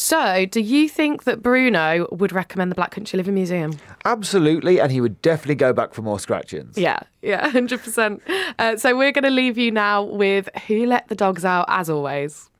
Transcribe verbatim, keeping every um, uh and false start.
So, do you think that Bruno would recommend the Black Country Living Museum? Absolutely, and he would definitely go back for more scratch-ins. Yeah, yeah, one hundred percent. Uh, so we're going to leave you now with Who Let the Dogs Out, as always.